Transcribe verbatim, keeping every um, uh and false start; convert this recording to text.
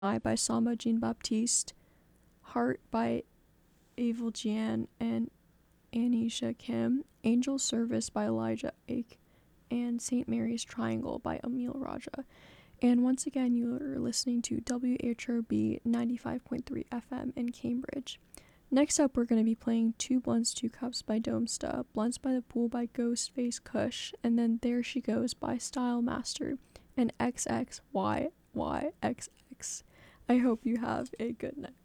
I by Samba Jean Baptiste, Heart by Avril Gian and Anisha Kim, Angel Service by Elijah Ake, and Saint Mary's Triangle by Emil Raja. And once again, you are listening to W H R B ninety-five point three F M in Cambridge. Next up, we're going to be playing Two Blunts, Two Cups by Domesta, Blunts by the Pool by Ghostface Kush, and then There She Goes by Style Master, and X X Y Y X X. I hope you have a good night.